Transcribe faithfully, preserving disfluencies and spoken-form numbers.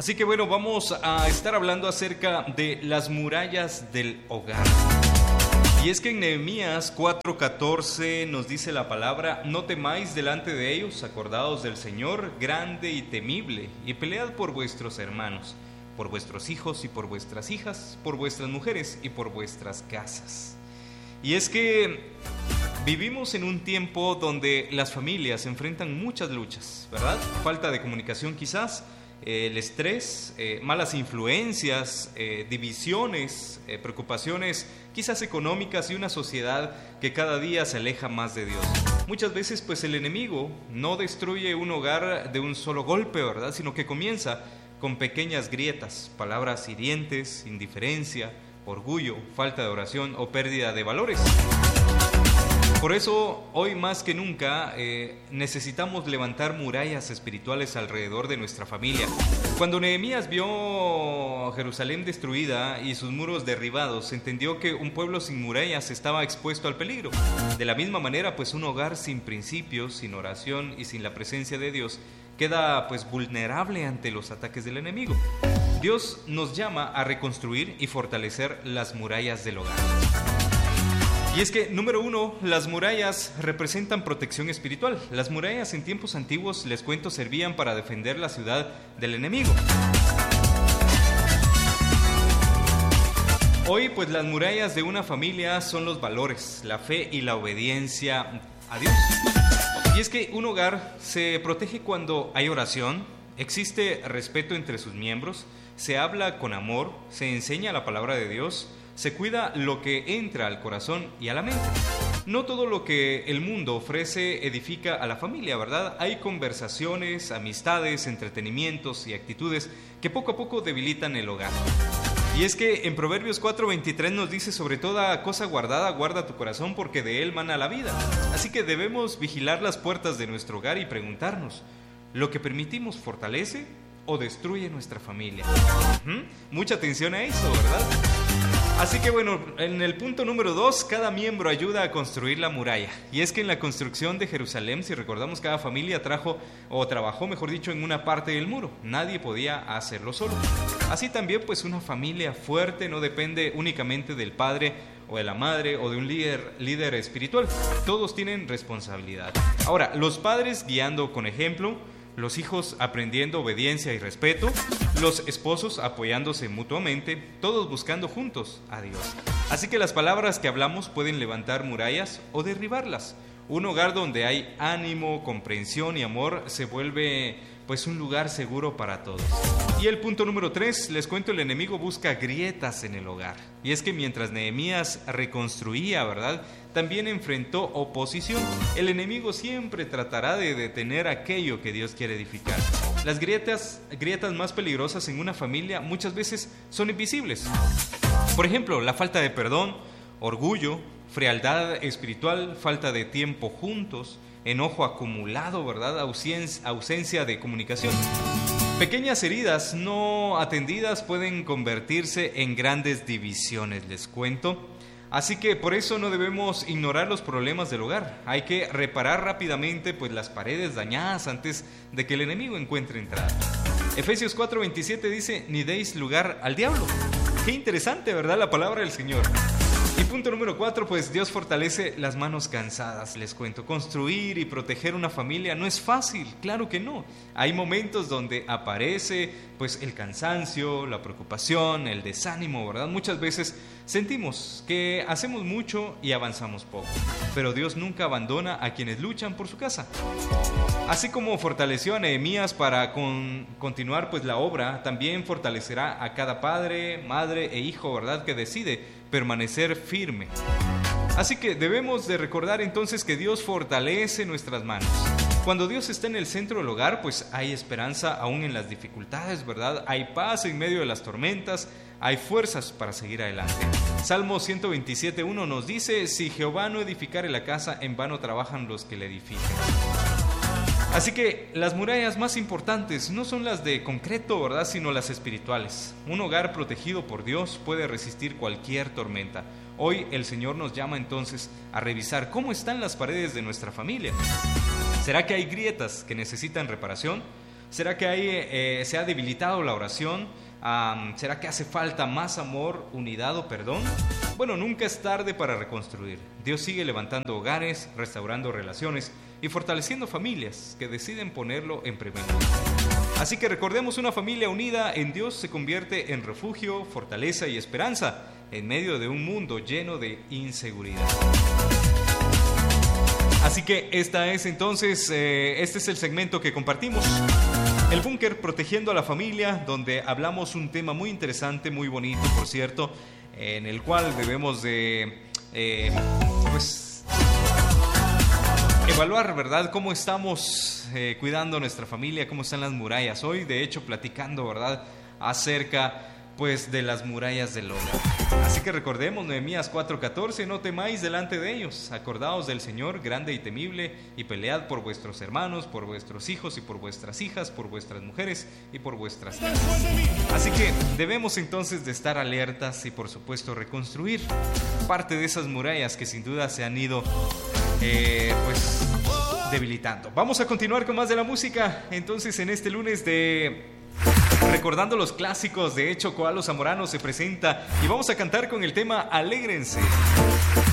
Así que bueno, vamos a estar hablando acerca de las murallas del hogar. Y es que en Nehemías cuatro catorce nos dice la palabra: no temáis delante de ellos, acordaos del Señor grande y temible, y pelead por vuestros hermanos, por vuestros hijos y por vuestras hijas, por vuestras mujeres y por vuestras casas. Y es que vivimos en un tiempo donde las familias enfrentan muchas luchas, ¿verdad? Falta de comunicación quizás, eh, el estrés, eh, malas influencias, eh, divisiones, eh, preocupaciones quizás económicas y una sociedad que cada día se aleja más de Dios. Muchas veces pues el enemigo no destruye un hogar de un solo golpe, ¿verdad? Sino que comienza con pequeñas grietas, palabras hirientes, indiferencia, orgullo, falta de oración o pérdida de valores. Por eso, hoy más que nunca, eh, necesitamos levantar murallas espirituales alrededor de nuestra familia. Cuando Nehemías vio Jerusalén destruida y sus muros derribados, entendió que un pueblo sin murallas estaba expuesto al peligro. De la misma manera, pues un hogar sin principios, sin oración y sin la presencia de Dios queda pues vulnerable ante los ataques del enemigo. Dios nos llama a reconstruir y fortalecer las murallas del hogar. Y es que, número uno, las murallas representan protección espiritual. Las murallas en tiempos antiguos, les cuento, servían para defender la ciudad del enemigo. Hoy, pues las murallas de una familia son los valores, la fe y la obediencia a Dios. Y es que un hogar se protege cuando hay oración, existe respeto entre sus miembros, se habla con amor, se enseña la palabra de Dios, se cuida lo que entra al corazón y a la mente. No todo lo que el mundo ofrece edifica a la familia, ¿verdad? Hay conversaciones, amistades, entretenimientos y actitudes que poco a poco debilitan el hogar. Y es que en Proverbios cuatro veintitrés nos dice: sobre toda cosa guardada, guarda tu corazón, porque de él mana la vida. Así que debemos vigilar las puertas de nuestro hogar y preguntarnos: ¿lo que permitimos fortalece o destruye nuestra familia? Uh-huh. Mucha atención a eso, ¿verdad? Así que bueno, en el punto número dos, cada miembro ayuda a construir la muralla. Y es que en la construcción de Jerusalén, si recordamos, cada familia trajo o trabajó, mejor dicho, en una parte del muro. Nadie podía hacerlo solo. Así también, pues una familia fuerte no depende únicamente del padre o de la madre o de un líder, líder espiritual. Todos tienen responsabilidad. Ahora, los padres guiando con ejemplo, los hijos aprendiendo obediencia y respeto, los esposos apoyándose mutuamente, todos buscando juntos a Dios. Así que las palabras que hablamos pueden levantar murallas o derribarlas. Un hogar donde hay ánimo, comprensión y amor se vuelve pues un lugar seguro para todos. Y el punto número tres, les cuento, el enemigo busca grietas en el hogar. Y es que mientras Nehemías reconstruía, ¿verdad?, también enfrentó oposición. El enemigo siempre tratará de detener aquello que Dios quiere edificar. Las grietas, grietas más peligrosas en una familia muchas veces son invisibles. Por ejemplo, la falta de perdón, orgullo, frialdad espiritual, falta de tiempo juntos, enojo acumulado, ¿verdad?, ausencia, ausencia de comunicación. Pequeñas heridas no atendidas pueden convertirse en grandes divisiones, les cuento. Así que por eso no debemos ignorar los problemas del hogar. Hay que reparar rápidamente pues las paredes dañadas antes de que el enemigo encuentre entrada. Efesios cuatro veintisiete dice: ni deis lugar al diablo. Qué interesante, ¿verdad?, la palabra del Señor. Y punto número cuatro, pues Dios fortalece las manos cansadas, les cuento. Construir y proteger una familia no es fácil, claro que no. Hay momentos donde aparece pues el cansancio, la preocupación, el desánimo, ¿verdad? Muchas veces sentimos que hacemos mucho y avanzamos poco, pero Dios nunca abandona a quienes luchan por su casa. Así como fortaleció a Nehemías para con, continuar pues la obra, también fortalecerá a cada padre, madre e hijo, ¿verdad?, que decide permanecer firme. Así que debemos de recordar entonces que Dios fortalece nuestras manos. Cuando Dios está en el centro del hogar, pues hay esperanza aún en las dificultades, ¿verdad? Hay paz en medio de las tormentas, hay fuerzas para seguir adelante. Salmo ciento veintisiete uno nos dice: si Jehová no edificare la casa, en vano trabajan los que la edifican. Así que las murallas más importantes no son las de concreto, ¿verdad?, sino las espirituales. Un hogar protegido por Dios puede resistir cualquier tormenta. Hoy el Señor nos llama entonces a revisar cómo están las paredes de nuestra familia. ¿Será que hay grietas que necesitan reparación? ¿Será que hay, eh, se ha debilitado la oración? Um, ¿Será que hace falta más amor, unidad o perdón? Bueno, nunca es tarde para reconstruir. Dios sigue levantando hogares, restaurando relaciones y fortaleciendo familias que deciden ponerlo en primer lugar. Así que recordemos, una familia unida en Dios se convierte en refugio, fortaleza y esperanza en medio de un mundo lleno de inseguridad. Así que esta es entonces, eh, este es el segmento que compartimos. El Búnker, protegiendo a la familia, donde hablamos un tema muy interesante, muy bonito, por cierto, en el cual debemos de, eh, pues, evaluar, ¿verdad?, cómo estamos eh, cuidando a nuestra familia, cómo están las murallas. Hoy, de hecho, platicando, ¿verdad?, acerca, pues, de las murallas del hogar. Así que recordemos Nehemías cuatro catorce, no temáis delante de ellos, acordaos del Señor grande y temible, y pelead por vuestros hermanos, por vuestros hijos y por vuestras hijas, por vuestras mujeres y por vuestras casas. Así que debemos entonces de estar alertas y por supuesto reconstruir parte de esas murallas que sin duda se han ido eh, pues debilitando. Vamos a continuar con más de la música entonces en este lunes de recordando los clásicos. De hecho, Koalo Zamorano se presenta y vamos a cantar con el tema Alégrense.